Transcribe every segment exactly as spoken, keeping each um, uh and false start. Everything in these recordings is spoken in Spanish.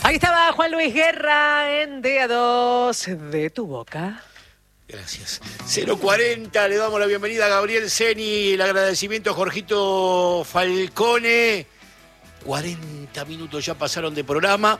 Ahí estaba Juan Luis Guerra en D A dos de tu boca. Gracias. cero cuarenta, le damos la bienvenida a Gabriel Ceni, el agradecimiento a Jorgito Falcone. cuarenta minutos ya pasaron de programa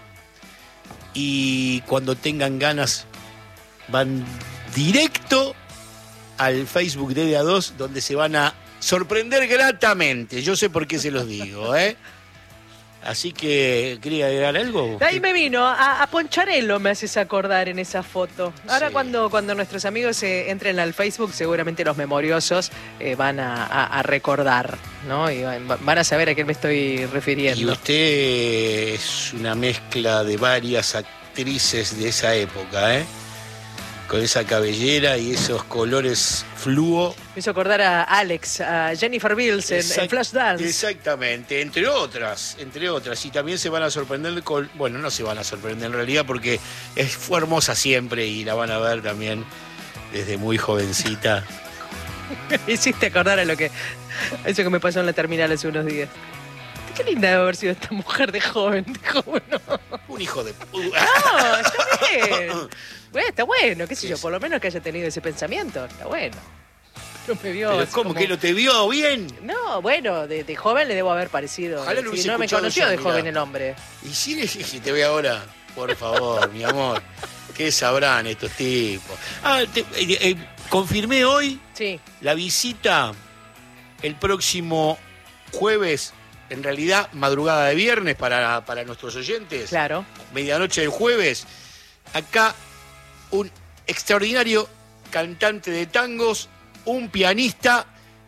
y cuando tengan ganas van directo al Facebook de D A dos, donde se van a sorprender gratamente. Yo sé por qué se los digo, ¿eh? Así que, ¿quería agregar algo? De ahí me vino, a, a Poncharello me haces acordar en esa foto. Ahora sí. cuando, cuando nuestros amigos eh, entren al Facebook, seguramente los memoriosos eh, van a, a, a recordar, ¿no? Y van, van a saber a qué me estoy refiriendo. Y usted es una mezcla de varias actrices de esa época, ¿eh? Con esa cabellera y esos colores fluo. Me hizo acordar a Alex, a Jennifer Beals en, Exact- en Flashdance. Exactamente, entre otras, entre otras. Y también se van a sorprender con... Bueno, no se van a sorprender en realidad porque es, fue hermosa siempre y la van a ver también desde muy jovencita. Me hiciste acordar a lo que... a eso que me pasó en la terminal hace unos días. Qué linda debe haber sido esta mujer de joven, de joven. No, Un hijo de... no está bien. Bueno, está bueno, qué sé Sí, yo, sí. por lo menos que haya tenido ese pensamiento, está bueno. No me vio. Pero así ¿cómo como- que no te vio bien? No, bueno, de, de joven le debo haber parecido. Ojalá lo Si hubiese no me escuchado conoció yo, de mirá. joven el hombre. Y si le dije, te ve ahora, por favor, mi amor. ¿Qué sabrán estos tipos? Ah, te- eh, eh, confirmé hoy Sí. la visita el próximo jueves, en realidad madrugada de viernes para, para nuestros oyentes. Claro. Medianoche del jueves. Acá un extraordinario cantante de tangos, un pianista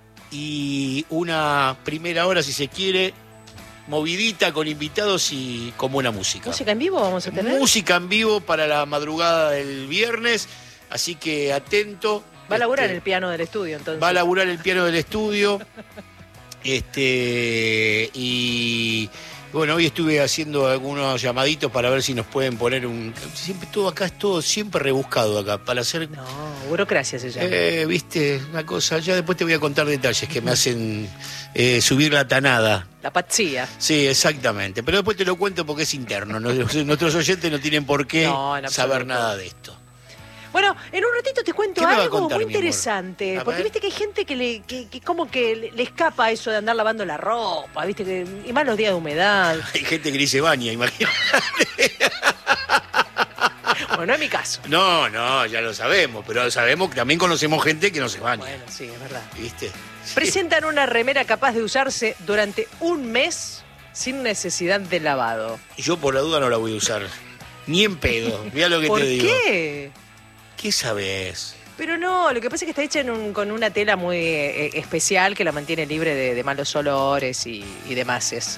y una primera hora, si se quiere, movidita con invitados y con buena música. ¿Música en vivo vamos a tener? Música en vivo para la madrugada del viernes, así que atento. Va a laburar Este, el piano del estudio, entonces. Va a laburar el piano del estudio. Este y bueno, hoy estuve haciendo algunos llamaditos para ver si nos pueden poner un... Siempre todo acá es todo siempre rebuscado acá, para hacer... No, burocracia se llama. Eh, viste, una cosa, ya después te voy a contar detalles que me hacen eh, subir la tanada. La patzía. Sí, exactamente, pero después te lo cuento porque es interno. Nuestros nuestros oyentes no tienen por qué No, en saber absoluto. nada de esto. Bueno, en un ratito te cuento ¿Qué me va a algo contar, muy mi amor? interesante. A Porque ver. viste que hay gente que le que, que como que le, le escapa eso de andar lavando la ropa, viste que y más los días de humedad. Hay gente que dice baña, imagínate. Bueno, no es mi caso. No, no, ya lo sabemos, pero sabemos que también conocemos gente que no se baña, Bueno, sí, es verdad. ¿viste? Sí. Presentan una remera capaz de usarse durante un mes sin necesidad de lavado. Y yo por la duda no la voy a usar. Ni en pedo. Mirá lo que ¿Por te digo. qué? ¿Qué sabes? Pero no, lo que pasa es que está hecha en un- con una tela muy eh, especial que la mantiene libre de, de malos olores y, y demás. Es.